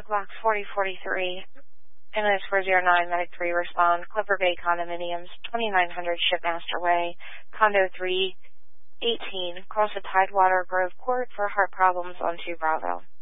Block 4043. NS 409 Medic 3 respond. Clipper Bay Condominiums, 2900 Shipmaster Way, Condo 318, across the Tidewater Grove Court for heart problems on 2 Bravo.